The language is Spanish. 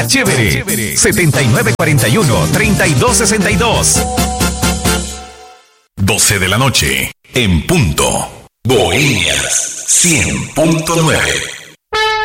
Chévere. 7941-3262. 12 de la noche, en punto. Bohemias 100.9.